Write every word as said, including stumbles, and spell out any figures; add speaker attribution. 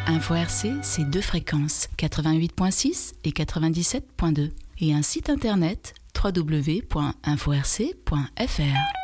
Speaker 1: Info R C, c'est deux fréquences, quatre-vingt-huit virgule six et quatre-vingt-dix-sept virgule deux. Et un site internet, w w w point info r c point f r.